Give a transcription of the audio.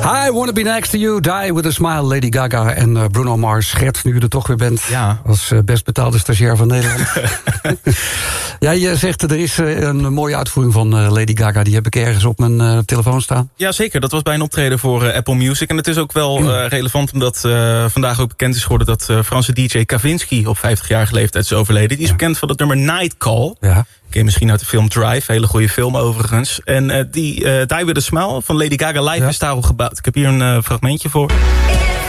I Wanna Be Next to You, Die With a Smile, Lady Gaga en Bruno Mars. Gert, nu je er toch weer bent, als best betaalde stagiair van Nederland. Ja, je zegt, er is een mooie uitvoering van Lady Gaga. Die heb ik ergens op mijn telefoon staan. Ja, zeker. Dat was bij een optreden voor Apple Music. En het is ook wel relevant omdat vandaag ook bekend is geworden dat Franse DJ Kavinsky op 50-jarige leeftijd is overleden. Die is bekend van het nummer Night Call. Ja. Ken je misschien uit de film Drive, hele goede film overigens. En die Die With a Smile van Lady Gaga live is daarop gebouwd. Ik heb hier een fragmentje voor.